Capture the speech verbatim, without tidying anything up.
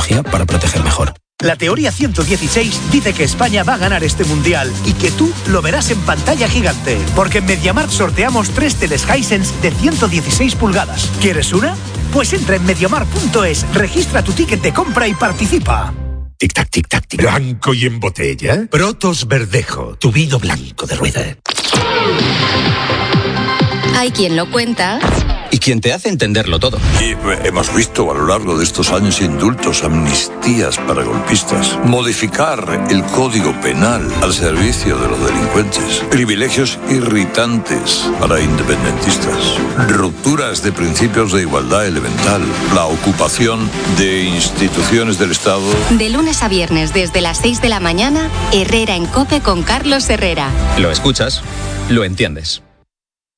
tecnología para proteger mejor. La teoría ciento dieciséis dice que España va a ganar este mundial y que tú lo verás en pantalla gigante. Porque en MediaMarkt sorteamos tres teles Hisense de ciento dieciséis pulgadas. ¿Quieres una? Pues entra en mediamarkt punto es, registra tu ticket de compra y participa. Tic-tac, tic-tac, tic. Blanco y en botella. Protos Verdejo, tu vino blanco de rueda. Hay quien lo cuenta y quien te hace entenderlo todo. Y hemos visto a lo largo de estos años indultos, amnistías para golpistas, modificar el Código Penal al servicio de los delincuentes, privilegios irritantes para independentistas, rupturas de principios de igualdad elemental, la ocupación de instituciones del Estado. De lunes a viernes desde las seis de la mañana, Herrera en COPE con Carlos Herrera. Lo escuchas, lo entiendes.